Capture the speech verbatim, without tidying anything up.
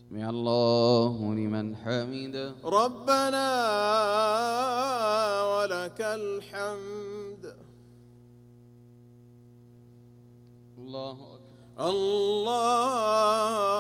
سمع الله لمن حمده. ربنا ولك الحمد. الله أكبر. الله